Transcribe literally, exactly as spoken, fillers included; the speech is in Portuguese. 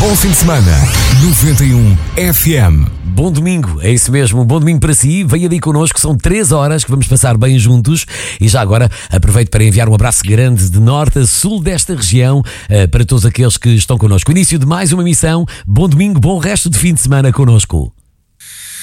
Bom fim de semana, noventa e um F M. Bom domingo, é isso mesmo, um bom domingo para si. Venha aí connosco, são três horas que vamos passar bem juntos. E já agora aproveito para enviar um abraço grande de norte a sul desta região para todos aqueles que estão connosco. Início de mais uma missão. Bom domingo, bom resto de fim de semana connosco.